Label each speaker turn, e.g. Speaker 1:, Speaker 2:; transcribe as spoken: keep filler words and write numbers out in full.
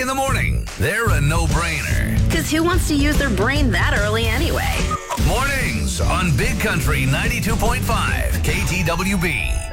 Speaker 1: in the morning. They're a no-brainer.
Speaker 2: Because who wants to use their brain that early anyway?
Speaker 1: Mornings on Big Country ninety-two point five K T W B.